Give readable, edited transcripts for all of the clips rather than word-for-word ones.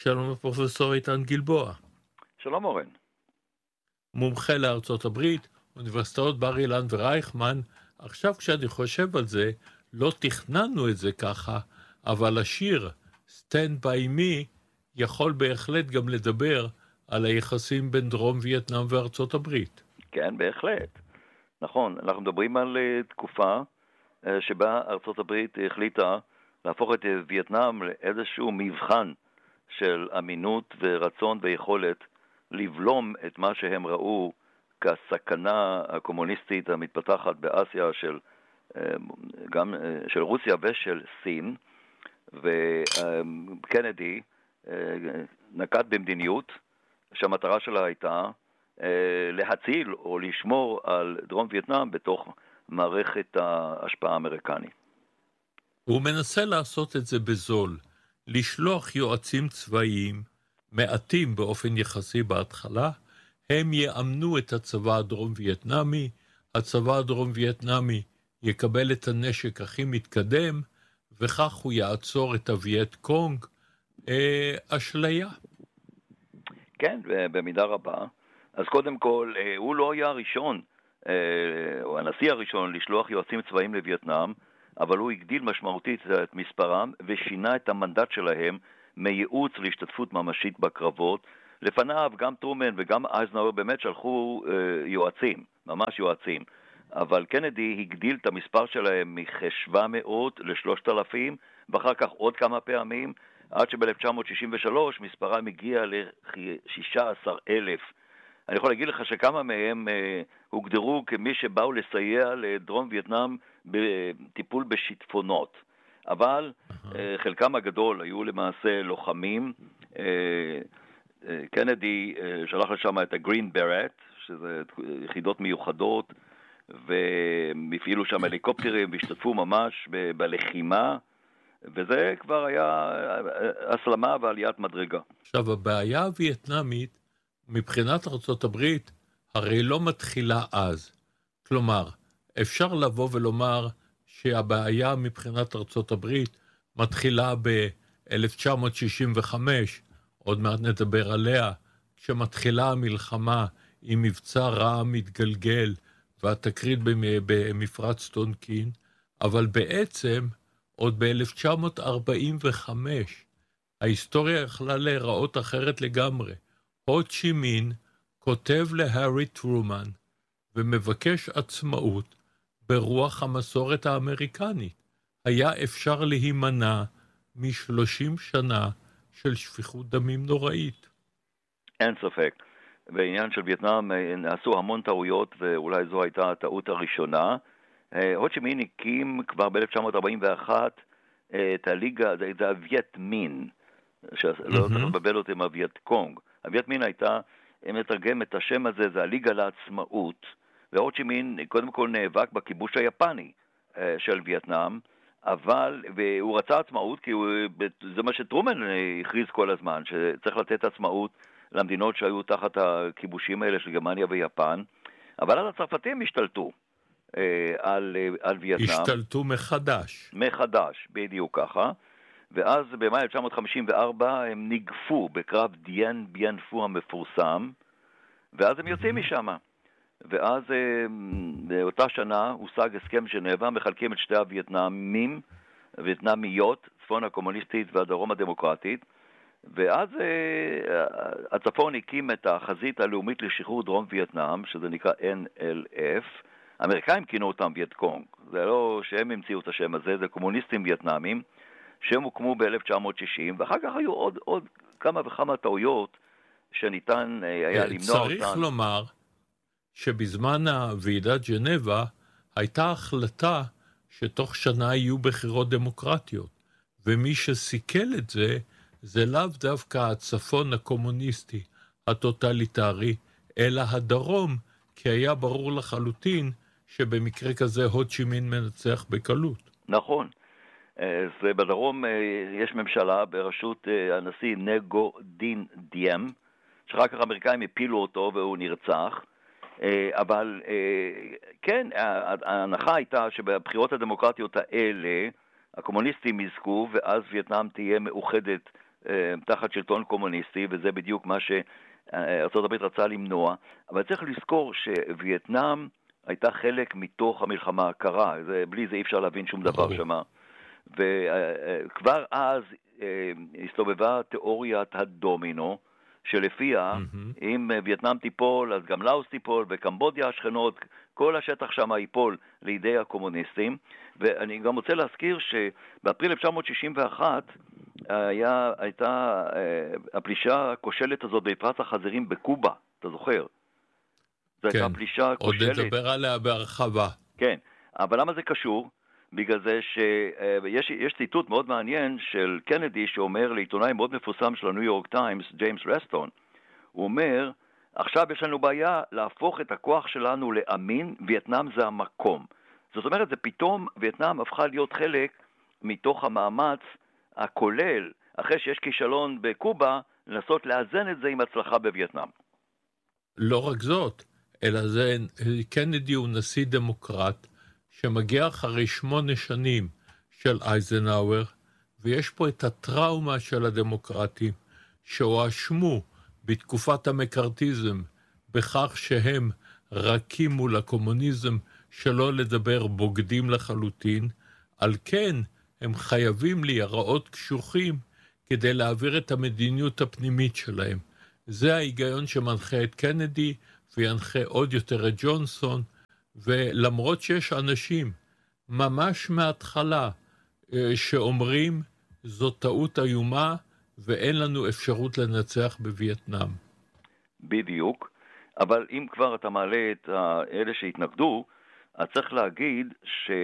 שלום לפרופסור איתן גלבוע, שלום אורן. מומחה לארצות הברית, אוניברסיטאות בר אילן ורייכמן. עכשיו כשאני חושב על זה, לא תכננו את זה ככה, אבל השיר Stand by Me יכול בהחלט גם לדבר על היחסים בין דרום וייטנאם וארצות הברית. כן, בהחלט. נכון, אנחנו מדברים על תקופה שבה ארצות הברית החליטה להפוך את וייטנאם לאיזשהו מבחן של אמינות ורצון ויכולת לבלום את מה שהם ראו כסכנה הקומוניסטית המתפתחת באסיה גם של רוסיה ושל סין. וקנדי נקט במדיניות שהמטרה שלה הייתה להציל או לשמור על דרום וייטנאם בתוך מערכת ההשפעה האמריקנית. הוא מנסה לעשות את זה בזול, לשלוח יועצים צבאיים, מעטים באופן יחסי בהתחלה, הם יאמנו את הצבא הדרום וייטנאמי, הצבא הדרום וייטנאמי יקבל את הנשק הכי מתקדם, וכך הוא יעצור את הווייט קונג. אשליה. כן, במידה רבה. אז קודם כל, הוא לא היה הראשון, או הנשיא הראשון, לשלוח יועצים צבאיים לווייטנאם, אבל הוא הגדיל משמעותית את מספרם ושינה את המנדט שלהם מייעוץ להשתתפות ממשית בקרבות. לפניו גם טרומן וגם אייזנהאואר באמת שלחו יועצים, ממש יועצים. אבל קנדי הגדיל את המספר שלהם מ-700 ל-3,000, ואחר כך עוד כמה פעמים, עד שב-1963 מספרם הגיע ל-16,000. אני יכול להגיד לך שכמה מהם הוגדרו כמי שבאו לסייע לדרום וייטנאם בטיפול בשיטפונות. אבל חלקם הגדול היו למעשה לוחמים. קנדי שלח לשם את הגרין ברט, שזה יחידות מיוחדות, והם הפעילו שם הליקופטרים והשתתפו ממש בלחימה, וזה כבר היה הסלמה ועליית מדרגה. עכשיו, הבעיה הווייטנאמית, מבחינת ארצות הברית, הרי לא מתחילה אז. כלומר, אפשר לבוא ולומר שהבעיה מבחינת ארצות הברית מתחילה ב-1965, עוד מעט נדבר עליה, כשמתחילה המלחמה עם מבצע רעם מתגלגל והתקרית במפרץ טונקין, אבל בעצם עוד ב-1945 ההיסטוריה יכלה להיראות אחרת לגמרי. הו צ'י מין כותב להארי טרומן ומבקש עצמאות ברוח המסורת האמריקנית. היה אפשר להימנע מ-30 שנה של שפיכות דמים נוראית. אין ספק. בעניין של וייטנאם נעשו המון טעויות, ואולי זו הייתה הטעות הראשונה. הו צ'י מין הקים כבר ב-1941 את הליגה, זה הווייט מין, שלא צריך לבבל אותי עם הווייט קונג. הווייט מין הייתה, אם נתרגם את השם הזה, זה הליגה לעצמאות, והו צ'י מין קודם כל נאבק בכיבוש היפני של וייטנאם, והוא רצה עצמאות, כי זה מה שטרומן הכריז כל הזמן, שצריך לתת עצמאות למדינות שהיו תחת הכיבושים האלה של גרמניה ויפן, אבל אז הצרפתים השתלטו על וייטנאם. השתלטו מחדש. מחדש, בדיוק ככה. ואז במאי 1954 הם ניגפו בקרב דיין ביין פו המפורסם, ואז הם יוצאים משם. ואז באותה שנה הושג הסכם ז'נבה, מחלקים את שתי הווייטנאמיות, צפון הקומוניסטית והדרום הדמוקרטית, ואז הצפון הקים את החזית הלאומית לשחרור דרום וייטנאם, שזה נקרא NLF. האמריקאים כינו אותם וייט קונג, זה לא שהם המציאו את השם הזה, זה קומוניסטים וייטנאמים, שהם הוקמו ב-1960, ואחר כך היו עוד כמה וכמה טעויות שניתן היה למנוע אותן. צריך לומר שבזמן הוועידת ז'נבה הייתה החלטה שתוך שנה יהיו בחירות דמוקרטיות, ומי שסיכל את זה, זה לאו דווקא הצפון הקומוניסטי הטוטליטרי, אלא הדרום, כי היה ברור לחלוטין שבמקרה כזה הו צ'י מין מנצח בקלות. נכון. אז בדרום יש ממשלה בראשות הנשיא נגו דין דיאם, שאחר כך האמריקאים הפילו אותו והוא נרצח, אבל כן, ההנחה הייתה שבבחירות הדמוקרטיות האלה הקומוניסטים יזכו, ואז וייטנאם תהיה מאוחדת תחת שלטון קומוניסטי, וזה בדיוק מה שארצות הברית רצה למנוע, אבל צריך לזכור שווייטנאם הייתה חלק מתוך המלחמה הקרה, בלי זה אי אפשר להבין שום דבר שמה, וכבר אז הסתובבה תיאוריית הדומינו, שלפיה אם וייטנאם תיפול, אז גם לאוס תיפול, וקמבודיה השכנות, כל השטח שם ייפול לידי הקומוניסטים. ואני גם רוצה להזכיר שבאפריל 1961 הייתה הפלישה הכושלת הזאת בפרס החזירים בקובה, אתה זוכר? זו הייתה פלישה כושלת. עוד נדבר עליה בהרחבה. כן, אבל למה זה קשור? בגלל זה שיש ציטוט מאוד מעניין של קנדי שאומר לעיתונאי מאוד מפורסם של הניו יורק טיימס, ג'יימס רסטון, הוא אומר, עכשיו יש לנו בעיה להפוך את הכוח שלנו לאמין, וייטנאם זה המקום. זאת אומרת, זה פתאום וייטנאם הפכה להיות חלק מתוך המאמץ הכולל, אחרי שיש כישלון בקובה, לנסות לאזן את זה עם הצלחה בווייטנאם. לא רק זאת, אלא זה קנדי הוא נשיא דמוקרט, שמגיע אחרי 8 שנים של אייזנהאואר, ויש פה את הטראומה של הדמוקרטים, שהואשמו בתקופת המקארתיזם, בכך שהם רכים מול הקומוניזם, שלא לדבר בוגדים לחלוטין, על כן הם חייבים להיראות קשוחים, כדי להעביר את המדיניות הפנימית שלהם. זה ההיגיון שמנחה את קנדי, וינחה עוד יותר את ג'ונסון, ולמרות שיש אנשים ממש מההתחלה שאומרים זו טעות איומה ואין לנו אפשרות לנצח בווייטנאם. בדיוק, אבל אם כבר אתה מעלה את אלה שהתנגדו, אז צריך להגיד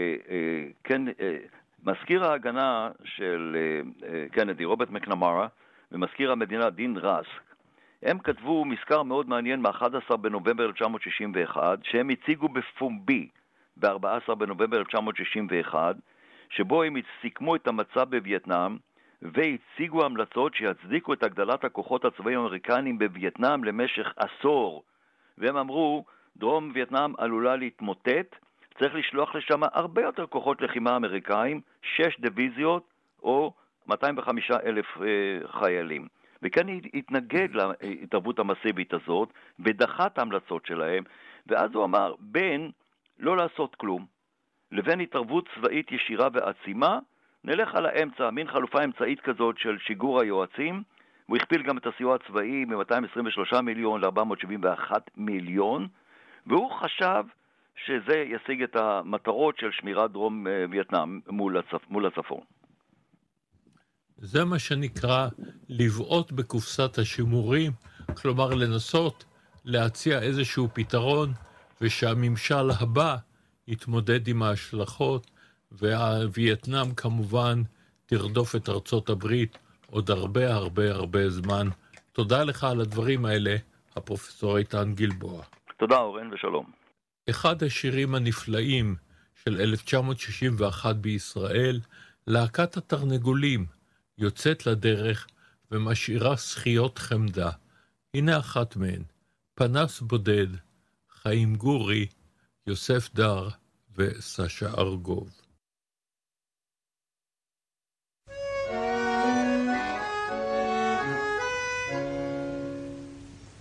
שכן, מזכיר ההגנה של קנדי, רוברט מקנמרה, ומזכיר המדינה דין רסק, הם כתבו מזכר מאוד מעניין מ-11 בנובמבר 1961, שהם הציגו בפומבי ב-14 בנובמבר 1961, שבו הם סיכמו את המצב בווייטנאם, והציגו המלצות שיצדיקו את הגדלת הכוחות הצבאיים האמריקניים בווייטנאם למשך עשור. והם אמרו, דרום וייטנאם עלולה להתמוטט, צריך לשלוח לשם הרבה יותר כוחות לחימה אמריקאים, 6 דיוויזיות או 205,000 חיילים. וכאן התנגד להתערבות המסיבית הזאת, ודחה את ההמלצות שלהם, ואז הוא אמר, בין לא לעשות כלום, לבין התערבות צבאית ישירה ועצימה, נלך על האמצע, מין חלופה אמצעית כזאת של שיגור היועצים, הוא הכפיל גם את הסיוע הצבאי מ-223 מיליון ל-471 מיליון, והוא חשב שזה ישיג את המטרות של שמירת דרום וייטנאם מול הצפון. זה מה שנקרא לבעוט בקופסת השימורים, כלומר לנסות להציע איזשהו פתרון, ושהממשל הבא יתמודד עם ההשלכות, והווייטנאם כמובן תרדוף את ארצות הברית עוד הרבה הרבה הרבה זמן. תודה לך על הדברים האלה, הפרופסור איתן גלבוע. תודה אורן ושלום. אחד השירים הנפלאים של 1961 בישראל, להקת התרנגולים, יוצאת לדרך ומשאירה שחיות חמדה. הנה אחת מהן, פנס בודד, חיים גורי, יוסף דר וסשה ארגוב.